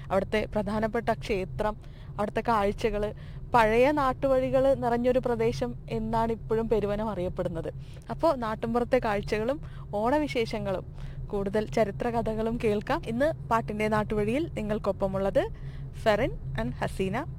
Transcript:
അവിടുത്തെ പ്രധാനപ്പെട്ട ക്ഷേത്രം, അവിടുത്തെ കാഴ്ചകൾ, പഴയ നാട്ടുവഴികൾ നിറഞ്ഞൊരു പ്രദേശം എന്നാണ് ഇപ്പോഴും പെരുവനം അറിയപ്പെടുന്നത്. അപ്പോൾ നാട്ടുമ്പുറത്തെ കാഴ്ചകളും ഓണവിശേഷങ്ങളും കൂടുതൽ ചരിത്ര കഥകളും കേൾക്കാം. ഇന്ന് പാട്ടിൻ്റെ നാട്ടുവഴിയിൽ നിങ്ങൾക്കൊപ്പമുള്ളത് ഫെറിൻ ആൻഡ് ഹസീന.